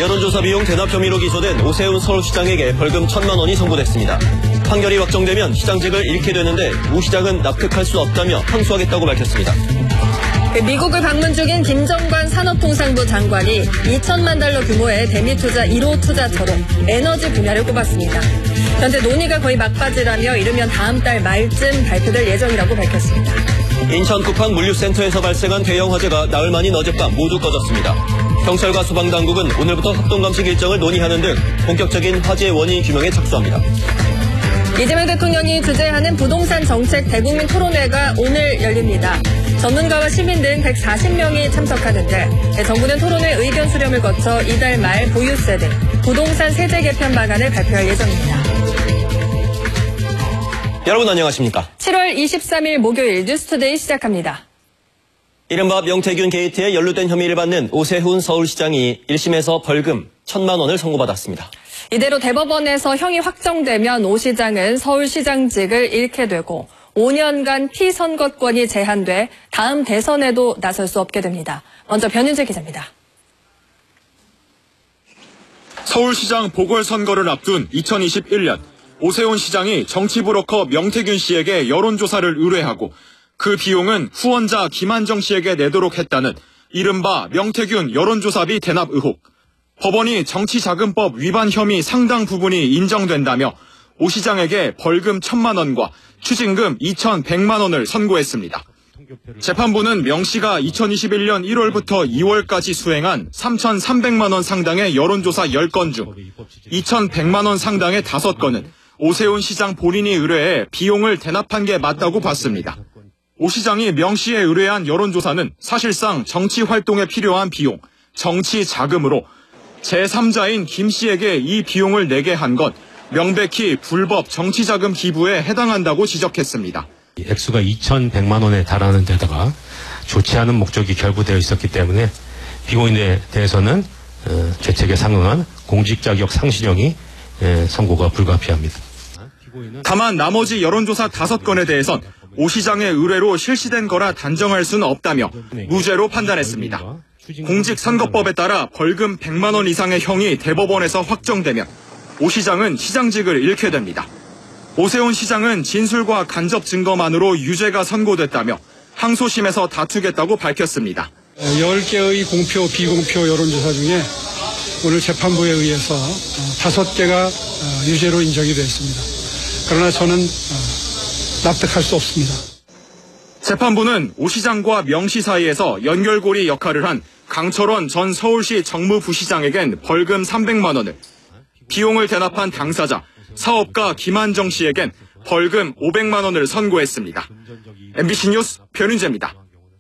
여론조사 비용 대납 혐의로 기소된 오세훈 서울시장에게 벌금 1,000만 원이 선고됐습니다. 판결이 확정되면 시장직을 잃게 되는데 오 시장은 납득할 수 없다며 항소하겠다고 밝혔습니다. 미국을 방문 중인 김정관 산업통상부 장관이 2천만 달러 규모의 대미투자 1호 투자처로 에너지 분야를 꼽았습니다. 현재 논의가 거의 막바지라며 이르면 다음 달 말쯤 발표될 예정이라고 밝혔습니다. 인천 국항 물류센터에서 발생한 대형 화재가 나흘 만인 어젯밤 모두 꺼졌습니다. 경찰과 소방당국은 오늘부터 합동감식 일정을 논의하는 등 본격적인 화재 원인 규명에 착수합니다. 이재명 대통령이 주재하는 부동산 정책 대국민 토론회가 오늘 열립니다. 전문가와 시민 등 140명이 참석하는데 정부는 토론회 의견 수렴을 거쳐 이달 말 보유세 등 부동산 세제 개편 방안을 발표할 예정입니다. 여러분 안녕하십니까? 7월 23일 목요일 뉴스투데이 시작합니다. 이른바 명태균 게이트에 연루된 혐의를 받는 오세훈 서울시장이 1심에서 벌금 1,000만 원을 선고받았습니다. 이대로 대법원에서 형이 확정되면 오 시장은 서울시장직을 잃게 되고 5년간 피선거권이 제한돼 다음 대선에도 나설 수 없게 됩니다. 먼저 변윤재 기자입니다. 서울시장 보궐선거를 앞둔 2021년 오세훈 시장이 정치브로커 명태균 씨에게 여론조사를 의뢰하고 그 비용은 후원자 김한정 씨에게 내도록 했다는 이른바 명태균 여론조사비 대납 의혹. 법원이 정치자금법 위반 혐의 상당 부분이 인정된다며 오 시장에게 벌금 1,000만 원과 추징금 2,100만 원을 선고했습니다. 재판부는 명 씨가 2021년 1월부터 2월까지 수행한 3,300만 원 상당의 여론조사 10건 중 2,100만 원 상당의 5건은 오세훈 시장 본인이 의뢰해 비용을 대납한 게 맞다고 봤습니다. 오 시장이 명 씨에 의뢰한 여론조사는 사실상 정치 활동에 필요한 비용, 정치 자금으로 제3자인 김 씨에게 이 비용을 내게 한 건 명백히 불법 정치자금 기부에 해당한다고 지적했습니다. 액수가 2,100만 원에 달하는 데다가 좋지 않은 목적이 결부되어 있었기 때문에 피고인에 대해서는 죄책에 상응한 공직자격 상실형이 선고가 불가피합니다. 다만 나머지 여론조사 5건에 대해선 오 시장의 의뢰로 실시된 거라 단정할 수는 없다며 무죄로 판단했습니다. 공직선거법에 따라 벌금 100만 원 이상의 형이 대법원에서 확정되면 오 시장은 시장직을 잃게 됩니다. 오세훈 시장은 진술과 간접 증거만으로 유죄가 선고됐다며 항소심에서 다투겠다고 밝혔습니다. 10개의 공표, 비공표 여론조사 중에 오늘 재판부에 의해서 5개가 유죄로 인정이 됐습니다. 그러나 저는 납득할 수 없습니다. 재판부는 오 시장과 명 씨 사이에서 연결고리 역할을 한 강철원 전 서울시 정무부시장에겐 벌금 300만 원을, 비용을 대납한 당사자, 사업가 김한정 씨에겐 벌금 500만 원을 선고했습니다. MBC 뉴스 변윤재입니다.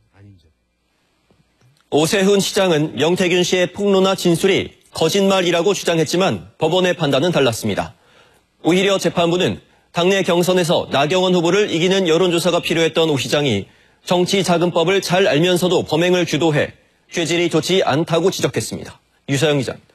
오세훈 시장은 명태균 씨의 폭로나 진술이 거짓말이라고 주장했지만 법원의 판단은 달랐습니다. 오히려 재판부는 당내 경선에서 나경원 후보를 이기는 여론조사가 필요했던 오 시장이 정치자금법을 잘 알면서도 범행을 주도해 죄질이 좋지 않다고 지적했습니다. 유서영 기자입니다.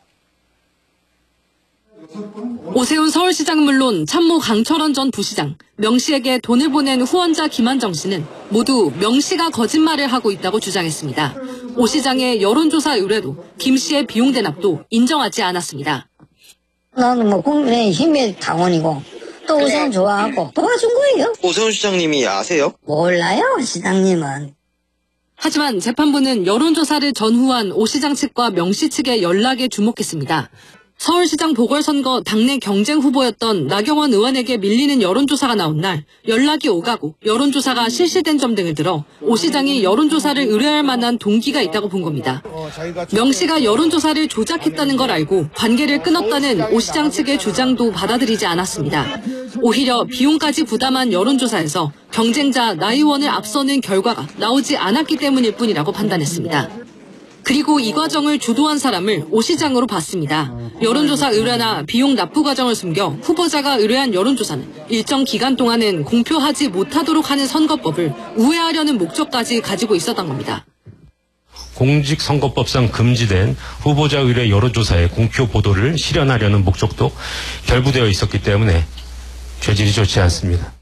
오세훈 서울시장은 물론 참모 강철원 전 부시장, 명 씨에게 돈을 보낸 후원자 김한정 씨는 모두 명 씨가 거짓말을 하고 있다고 주장했습니다. 오 시장의 여론조사 의뢰도 김 씨의 비용 대납도 인정하지 않았습니다. 나는 국민의 힘의 당원이고 또 오세훈 좋아하고 도와준 거예요. 오세훈 시장님이 아세요? 몰라요, 시장님은. 하지만 재판부는 여론조사를 전후한 오 시장 측과 명 씨 측의 연락에 주목했습니다. 서울시장 보궐선거 당내 경쟁 후보였던 나경원 의원에게 밀리는 여론조사가 나온 날 연락이 오가고 여론조사가 실시된 점 등을 들어 오 시장이 여론조사를 의뢰할 만한 동기가 있다고 본 겁니다. 명 씨가 여론조사를 조작했다는 걸 알고 관계를 끊었다는 오 시장 측의 주장도 받아들이지 않았습니다. 오히려 비용까지 부담한 여론조사에서 경쟁자 나 의원을 앞서는 결과가 나오지 않았기 때문일 뿐이라고 판단했습니다. 그리고 이 과정을 주도한 사람을 오 시장으로 봤습니다. 여론조사 의뢰나 비용 납부 과정을 숨겨 후보자가 의뢰한 여론조사는 일정 기간 동안은 공표하지 못하도록 하는 선거법을 우회하려는 목적까지 가지고 있었던 겁니다. 공직선거법상 금지된 후보자 의뢰 여론조사의 공표 보도를 실현하려는 목적도 결부되어 있었기 때문에 죄질이 좋지 않습니다.